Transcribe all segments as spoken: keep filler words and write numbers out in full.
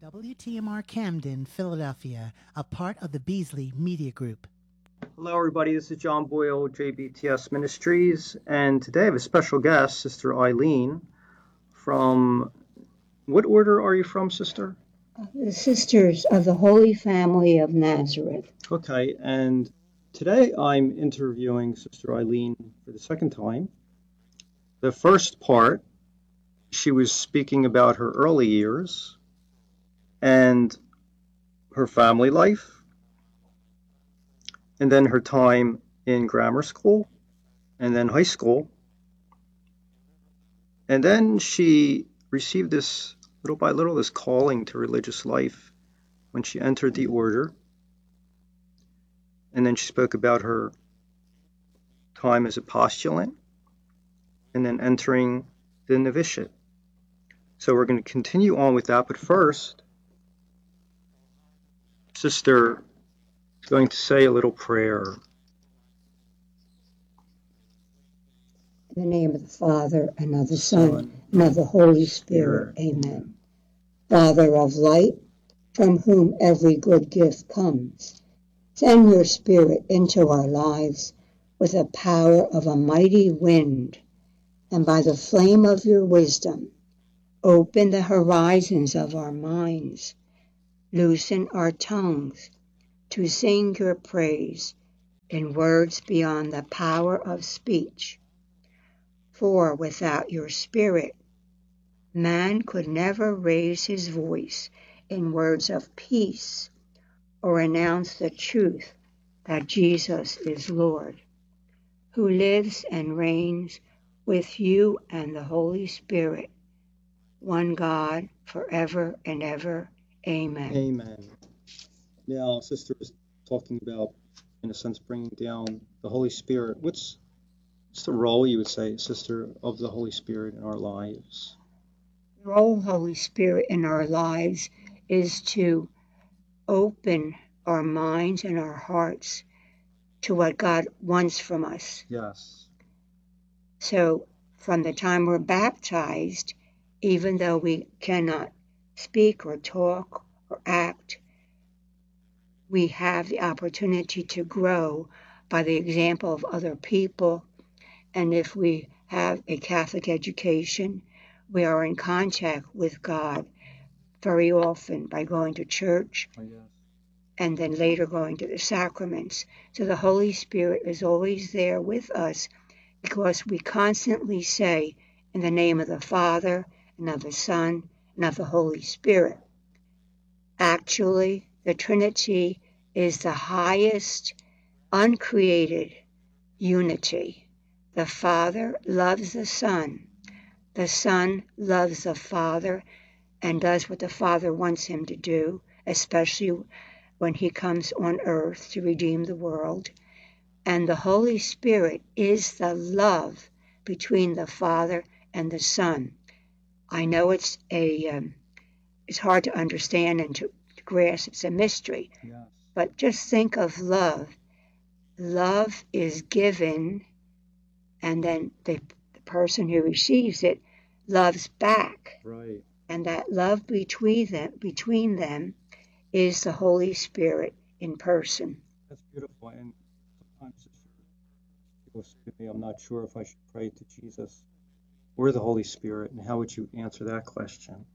W T M R Camden, Philadelphia, a part of the Beasley Media Group. Hello, everybody. This is John Boyle, J B T S Ministries, and today I have a special guest, Sister Eileen, from, what order are you from, Sister? The Sisters of the Holy Family of Nazareth. Okay, and today I'm interviewing Sister Eileen for the second time. The first part, she was speaking about her early years and her family life, and then her time in grammar school, and then high school. And then she received this, little by little, this calling to religious life when she entered the order. And then she spoke about her time as a postulant, and then entering the novitiate. So we're going to continue on with that, but first, Sister is going to say a little prayer. In the name of the Father, and of the Son, and of the Holy Spirit. Amen. Father of light, from whom every good gift comes, send your Spirit into our lives with the power of a mighty wind, and by the flame of your wisdom, open the horizons of our minds, loosen our tongues to sing your praise in words beyond the power of speech. For without your Spirit, man could never raise his voice in words of peace or announce the truth that Jesus is Lord, who lives and reigns with you and the Holy Spirit, one God, forever and ever. Amen. Amen. Now, Sister was talking about, in a sense, bringing down the Holy Spirit. What's, what's the role, you would say, Sister, of the Holy Spirit in our lives? The role of the Holy Spirit in our lives is to open our minds and our hearts to what God wants from us. Yes. So from the time we're baptized, even though we cannot speak or talk or act, we have the opportunity to grow by the example of other people. And if we have a Catholic education, we are in contact with God very often by going to church. Oh, yes. And then later going to the sacraments. So the Holy Spirit is always there with us because we constantly say, in the name of the Father, and of the Son, and of the Holy Spirit. Actually, the Trinity is the highest uncreated unity. The Father loves the Son. The Son loves the Father and does what the Father wants him to do, especially when he comes on earth to redeem the world. And the Holy Spirit is the love between the Father and the Son. I know it's a um, it's hard to understand and to, to grasp. It's a mystery. Yes. But just think of love. Love is given, and then the, the person who receives it loves back. Right. And that love between them, between them is the Holy Spirit in person. That's beautiful. And sometimes, Sister, people say to me, I'm not sure if I should pray to Jesus or the Holy Spirit. And how would you answer that question?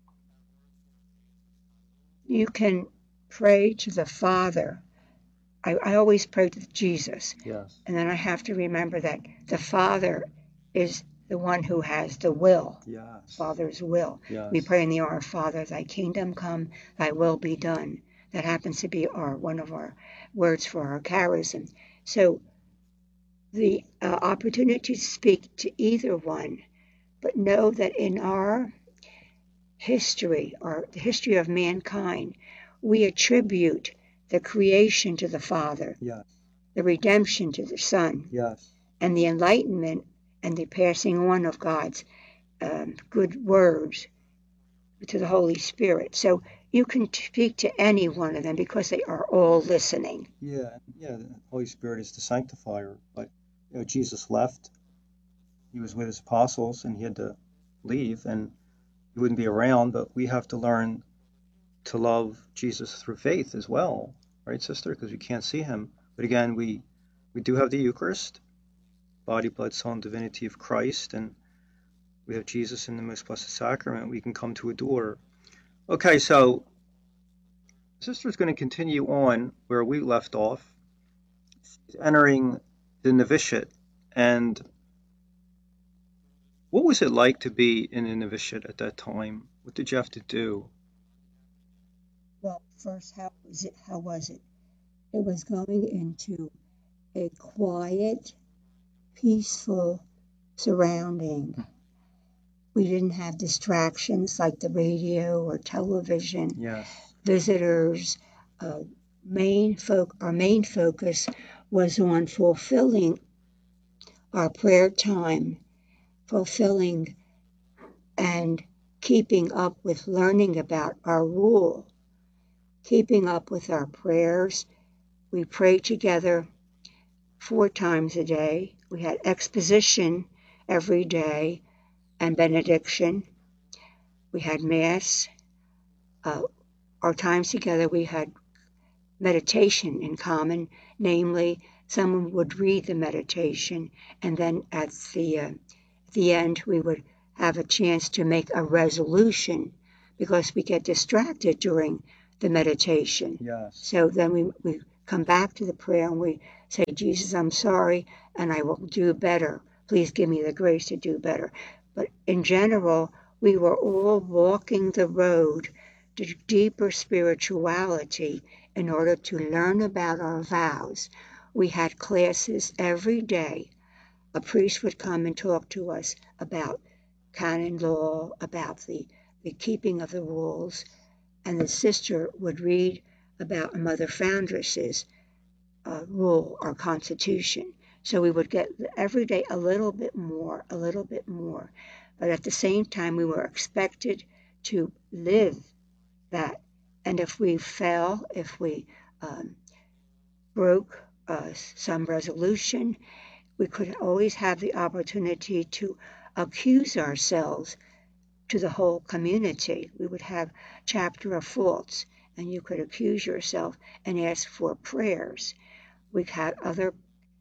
You can pray to the Father. I, I always pray to Jesus. Yes. And then I have to remember that the Father is the one who has the will. Yes. Father's will. Yes. We pray in the Our Father, thy kingdom come, thy will be done. That happens to be our one of our words for our charism. So the uh, opportunity to speak to either one, but know that in our history, or the history of mankind, we attribute the creation to the Father, Yes. the redemption to the Son, Yes. and the enlightenment and the passing on of God's um, good words to the Holy Spirit. So you can speak to any one of them because they are all listening. Yeah, yeah. The Holy Spirit is the sanctifier. But you know, Jesus left. He was with his apostles, and he had to leave, and he wouldn't be around. But we have to learn to love Jesus through faith as well, right, sister? Because we can't see him. But again, we, we do have the Eucharist, body, blood, soul, and divinity of Christ, and we have Jesus in the most blessed sacrament we can come to adore. Okay, so sister's going to continue on where we left off. She's entering the novitiate. And what was it like to be in a novitiate at that time? What did you have to do? Well, first, how was it? How was it? It was going into a quiet, peaceful surrounding. We didn't have distractions like the radio or television. Yes. Visitors. Uh, main fo- our main focus was on fulfilling our prayer time, fulfilling and keeping up with learning about our rule, keeping up with our prayers. We prayed together four times a day. We had exposition every day and benediction. We had Mass. Uh, our times together, we had meditation in common, namely, someone would read the meditation, and then at the, uh, the end, we would have a chance to make a resolution because we get distracted during the meditation. Yes. So then we, we come back to the prayer and we say, Jesus, I'm sorry, and I will do better. Please give me the grace to do better. But in general, we were all walking the road to deeper spirituality in order to learn about our vows. We had classes every day. A priest would come and talk to us about canon law, about the, the keeping of the rules, and the sister would read about Mother Foundress's uh, rule or constitution. So we would get every day a little bit more, a little bit more. But at the same time, we were expected to live that. And if we fell, if we um, broke uh, some resolution, we could always have the opportunity to accuse ourselves to the whole community. We would have chapter of faults, and you could accuse yourself and ask for prayers. We had other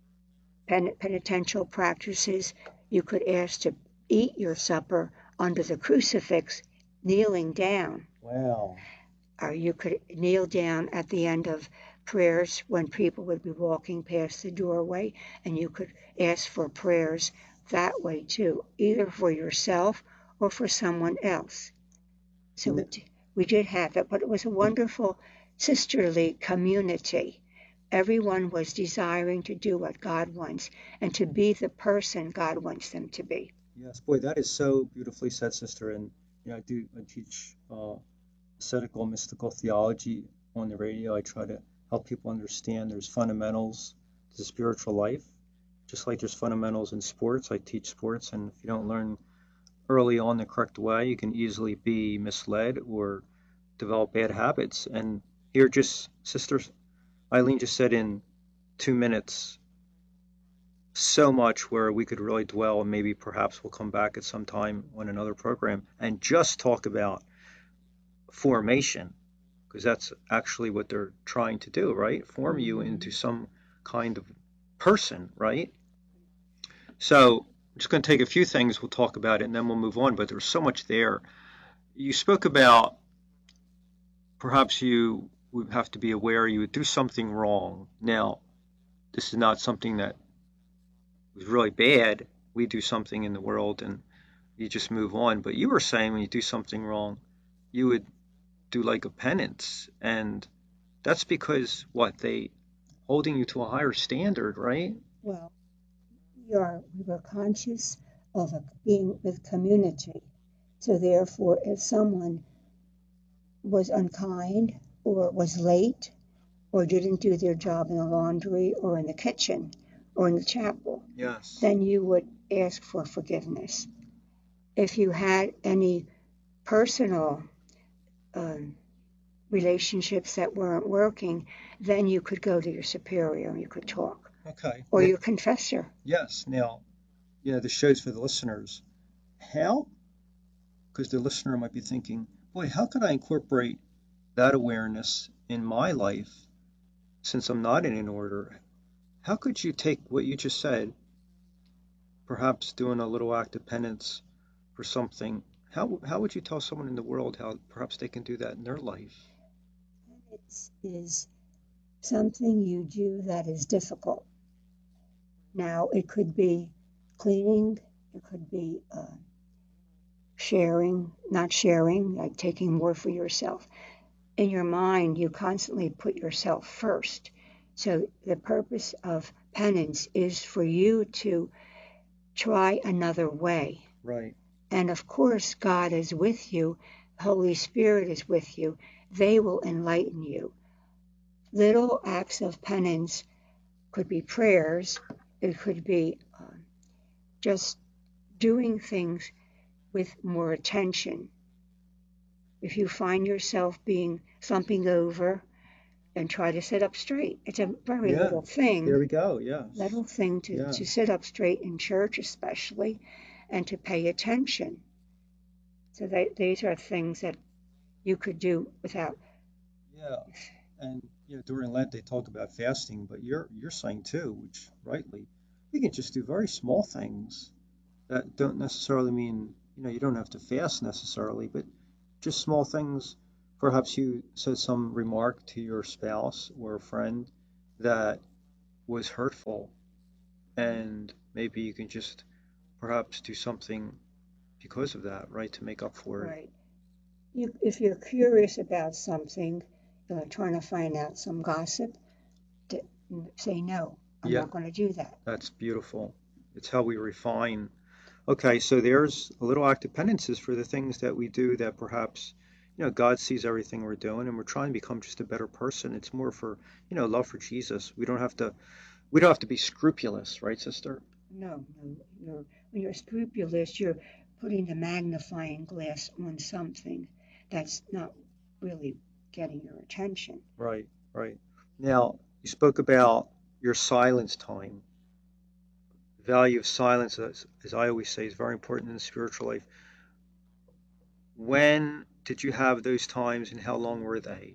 pen- penitential practices. You could ask to eat your supper under the crucifix, kneeling down. Wow. Or you could kneel down at the end of prayers when people would be walking past the doorway, and you could ask for prayers that way too, either for yourself or for someone else. So we, we did have that, but it was a wonderful sisterly community. Everyone was desiring to do what God wants and to be the person God wants them to be. Yes, boy, that is so beautifully said, sister. And yeah, I do. I teach uh, ascetical mystical theology on the radio. I try to help people understand there's fundamentals to spiritual life, just like there's fundamentals in sports. I teach sports, and if you don't learn early on the correct way, you can easily be misled or develop bad habits. And here, just Sister Eileen just said in two minutes so much where we could really dwell, and maybe perhaps we'll come back at some time on another program and just talk about formation, because that's actually what they're trying to do, right? Form you into some kind of person, right? So I'm just going to take a few things, we'll talk about it, and then we'll move on, but there's so much there. You spoke about perhaps you would have to be aware you would do something wrong. Now, this is not something that was really bad. We do something in the world and you just move on. But you were saying when you do something wrong, you would do like a penance. And that's because, what, they holding you to a higher standard, right? Well, we are we were conscious of a, being with community. So therefore, if someone was unkind or was late or didn't do their job in the laundry or in the kitchen or in the chapel, yes, then you would ask for forgiveness. If you had any personal um, relationships that weren't working, then you could go to your superior and you could talk. Okay. Or now, your confessor. Yes. Now, you know, this shows for the listeners how, because the listener might be thinking, boy, how could I incorporate that awareness in my life, since I'm not in an order, how could you take what you just said, perhaps doing a little act of penance for something? How, how would you tell someone in the world how perhaps they can do that in their life? It is something you do that is difficult. Now, it could be cleaning, it could be uh, sharing, not sharing, like taking more for yourself. In your mind, you constantly put yourself first. So the purpose of penance is for you to try another way. Right. And of course, God is with you. The Holy Spirit is with you. They will enlighten you. Little acts of penance could be prayers. It could be uh, just doing things with more attention. If you find yourself being slumping over, and try to sit up straight. It's a very Yeah. little thing. There we go. Yeah. Little thing to, Yeah. to sit up straight in church especially, and to pay attention. So they, these are things that you could do without. Yeah. And you know, during Lent they talk about fasting, but you're you're saying too, which rightly, you can just do very small things that don't necessarily mean, you know, you don't have to fast necessarily, but just small things. Perhaps you said some remark to your spouse or a friend that was hurtful, and maybe you can just perhaps do something because of that, right, to make up for it. Right. You, if you're curious about something, uh, trying to find out some gossip, to say no. I'm Yeah. not going to do that. That's beautiful. It's how we refine. Okay, so there's a little act of penances for the things that we do that perhaps, you know, God sees everything we're doing and we're trying to become just a better person. It's more for, you know, love for Jesus. We don't have to we don't have to be scrupulous, right, sister? No, no. You're, when you're scrupulous, you're putting the magnifying glass on something that's not really getting your attention. Right, right. Now, you spoke about your silence time. The value of silence, as, as I always say, is very important in the spiritual life. When did you have those times and how long were they?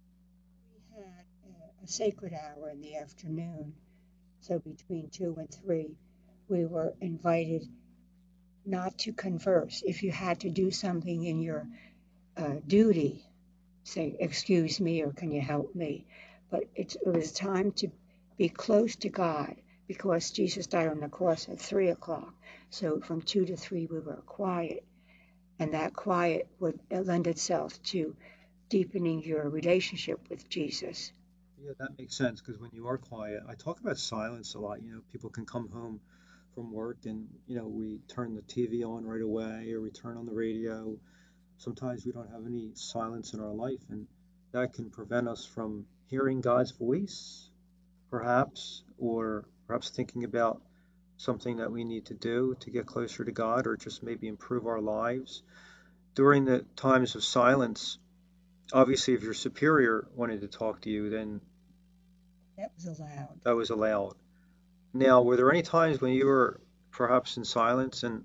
We had a, a sacred hour in the afternoon, so between two and three, we were invited not to converse. If you had to do something in your uh, duty, say, excuse me, or can you help me? But it, it was time to be close to God because Jesus died on the cross at three o'clock. So from two to three, we were quiet. And that quiet would lend itself to deepening your relationship with Jesus. Yeah, that makes sense because when you are quiet, I talk about silence a lot. You know, people can come home from work and, you know, we turn the T V on right away or we turn on the radio. Sometimes we don't have any silence in our life, and that can prevent us from hearing God's voice, perhaps, or perhaps thinking about something that we need to do to get closer to God or just maybe improve our lives. During the times of silence, obviously, if your superior wanted to talk to you, then That was allowed. that was allowed. Now, were there any times when you were perhaps in silence and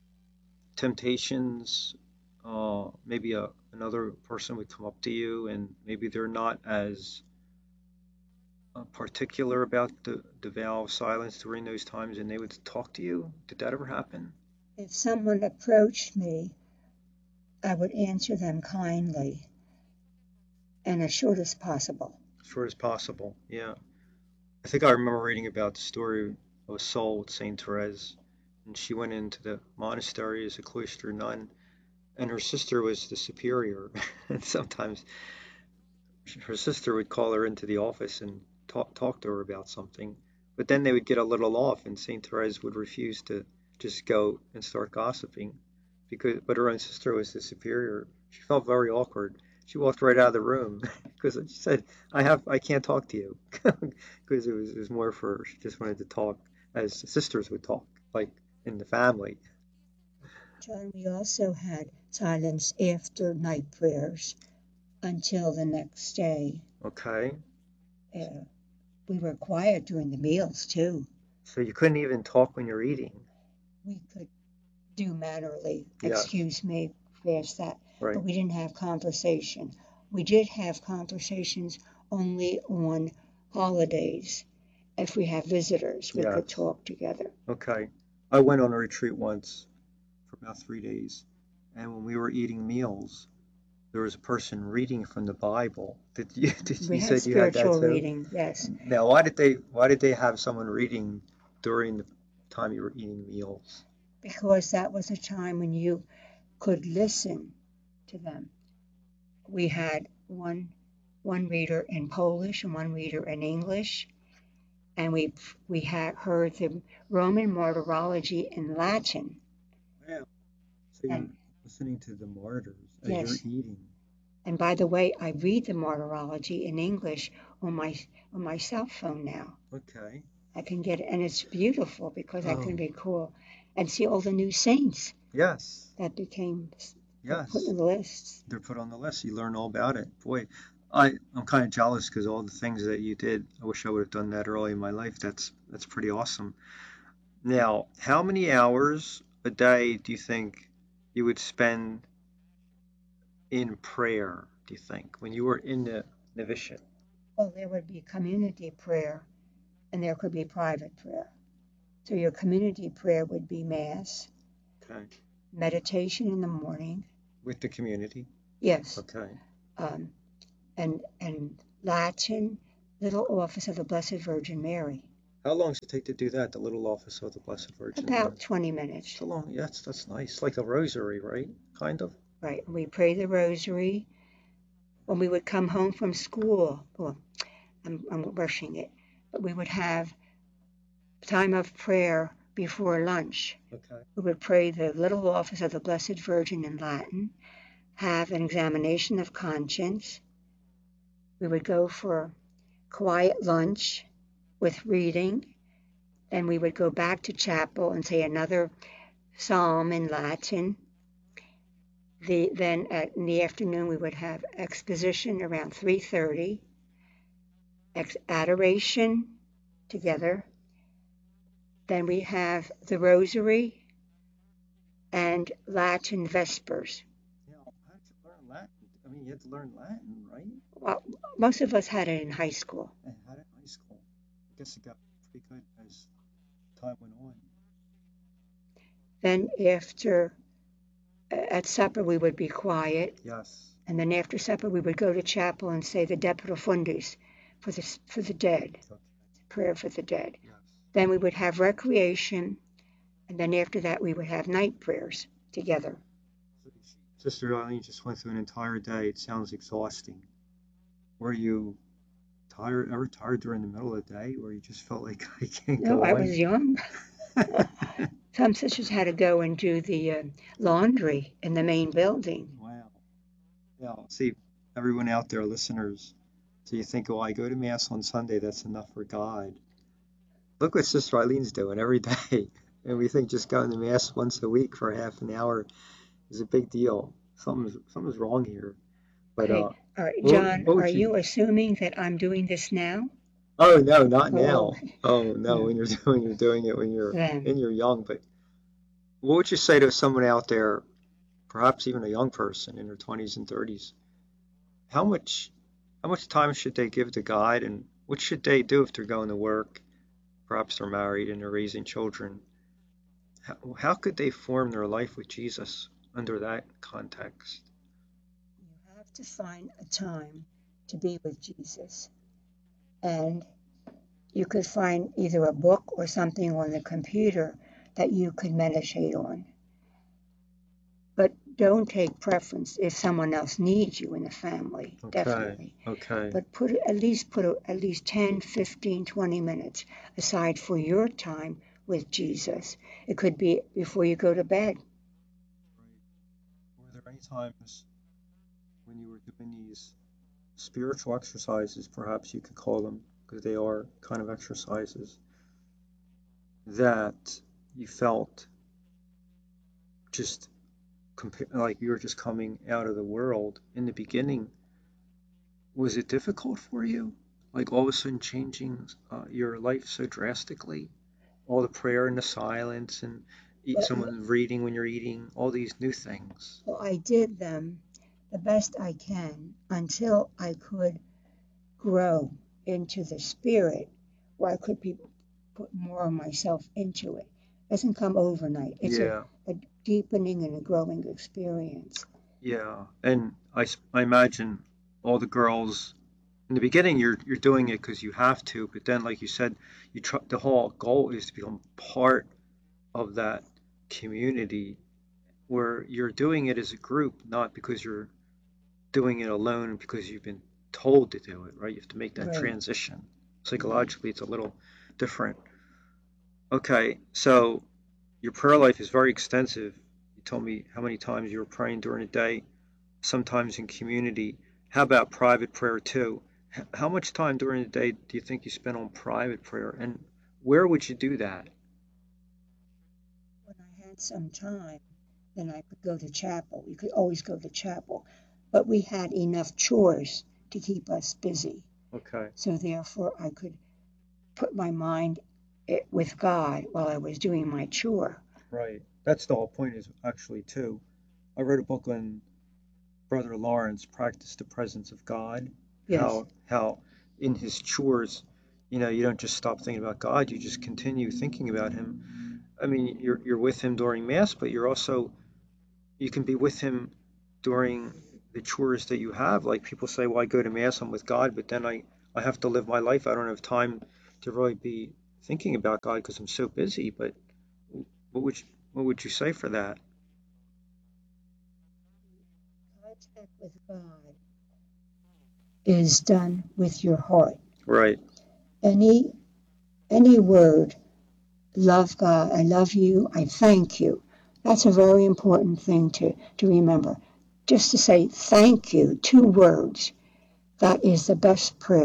temptations, uh, maybe a, another person would come up to you and maybe they're not as uh, particular about the, the vow of silence during those times and they would talk to you? Did that ever happen? If someone approached me, I would answer them kindly and as short as possible. As short as possible, yeah. I think I remember reading about the story of a soul with Saint Therese, and she went into the monastery as a cloister nun, and her sister was the superior. And sometimes her sister would call her into the office and talk, talk to her about something, but then they would get a little off, and Saint Therese would refuse to just go and start gossiping, because but her own sister was the superior. She felt very awkward. She walked right out of the room because she said, "I have, I can't talk to you," because it was, it was more for her. She just wanted to talk as sisters would talk, like in the family. John, we also had silence after night prayers until the next day. Okay, Uh, we were quiet during the meals too. so you couldn't even talk when you're eating. We could do mannerly, Yeah, excuse me, fast that, right. but we didn't have conversation. We did have conversations only on holidays. If we have visitors, we could Yes. talk together. Okay. I went on a retreat once for about three days, and when we were eating meals, there was a person reading from the Bible. Did you did We you had said you had that spiritual too? reading, yes, Now, why did they why did they have someone reading during the time you were eating meals? because that was a time when you could listen to them. We had one one reader in Polish and one reader in English, and we we had heard the Roman Martyrology in Latin. Wow. So you're And listening to the martyrs as you're yes, eating. and by the way, I read the Martyrology in English on my on my cell phone now. Okay. I can get it, and it's beautiful because I can Oh, recall and see all the new saints yes. that became put Yes. in the lists. They're put on the list. You learn all about it. Boy, I, I'm kind of jealous because all the things that you did, I wish I would have done that early in my life. That's that's pretty awesome. Now, how many hours a day do you think you would spend in prayer, do you think, when you were in the novitiate? Well, there would be community prayer, and there could be private prayer. So your community prayer would be Mass, Okay. meditation in the morning, With the community? yes, Okay. um, and and Latin, Little Office of the Blessed Virgin Mary. How long does it take to do that, the little office of the Blessed Virgin Mary? About twenty minutes, It's a long, yes, that's nice. Like a rosary, right? Kind of. right? We pray the Rosary. When we would come home from school, well, I'm, I'm rushing it, but we would have time of prayer before lunch. Okay. We would pray the Little Office of the Blessed Virgin in Latin, have an examination of conscience. We would go for quiet lunch with reading. Then we would go back to chapel and say another psalm in Latin. The, then at, in the afternoon we would have exposition around three thirty, ex, adoration together. Then we have the Rosary and Latin Vespers. Yeah, how did you learn Latin? I mean, you had to learn Latin, right? Well, most of us had it in high school. I had it in high school. I guess it got pretty good as time went on. Then after, at supper, we would be quiet. Yes. And then after supper, we would go to chapel and say the De Profundis for the, for the dead, Okay. prayer for the dead. Yes. Then we would have recreation. And then after that, we would have night prayers together. So Sister Eileen just went through an entire day. It sounds exhausting. Were you tired, ever tired during the middle of the day where you just felt like I can't No, go I on? was young. Some sisters had to go and do the uh, laundry in the main building. Wow. Yeah, see, everyone out there, listeners, so you think, oh, I go to Mass on Sunday, that's enough for God. Look what Sister Eileen's doing every day. And we think just going to Mass once a week for half an hour is a big deal. Something's, something's wrong here. But, Okay. uh, All right, what, John, what are would you... you assuming that I'm doing this now? Oh, no, not Oh, now. Oh, no, no. when you're doing, you're doing it when you're, Then. when you're young. But what would you say to someone out there, perhaps even a young person in their twenties and thirties? How much, how much time should they give to God, and what should they do if they're going to work? Perhaps they're married and they're raising children. How, how could they form their life with Jesus under that context? You have to find a time to be with Jesus. And you could find either a book or something on the computer that you could meditate on. But don't take preference if someone else needs you in the family, Okay, definitely. okay. But put at least put a, at least ten, fifteen, twenty minutes aside for your time with Jesus. It could be before you go to bed. Right. Were there any times when you were doing these spiritual exercises, perhaps you could call them, because they are kind of exercises, that you felt just compa- like you were just coming out of the world in the beginning? Was it difficult for you? Like all of a sudden changing uh, your life so drastically? All the prayer and the silence and eat, Well, someone reading when you're eating, all these new things. well, I did them the best I can until I could grow into the spirit where I could be, put more of myself into it. It doesn't come overnight. It's Yeah. a, a deepening and a growing experience. Yeah. And I, s- I imagine all the girls in the beginning you're you're doing it because you have to, but then like you said, you try, the whole goal is to become part of that community where you're doing it as a group, not because you're doing it alone because you've been told to do it, right? You have to make that Right. transition. Psychologically, it's a little different. Okay, so your prayer life is very extensive. You told me how many times you were praying during the day, sometimes in community. How about private prayer too? H- How much time during the day do you think you spend on private prayer, and where would you do that? When I had some time, then I could go to chapel. You could always go to chapel. But we had enough chores to keep us busy. Okay, So therefore, I could put my mind i- with God while I was doing my chore. right. That's the whole point is actually too. I wrote a book on Brother Lawrence, Practice the Presence of God. Yes, How how in his chores, you know, you don't just stop thinking about God, you just continue thinking about him. I mean, you're you're with him during Mass, but you're also you can be with him during the chores that you have. Like people say, well, I go to Mass, I'm with God, but then I, I have to live my life. I don't have time to really be thinking about God because I'm so busy. But what would you, what would you say for that? contact with God is done with your heart. Right. Any any word, love God, I love you, I thank you. That's a very important thing to, to remember. Just to say thank you, two words, that is the best prayer.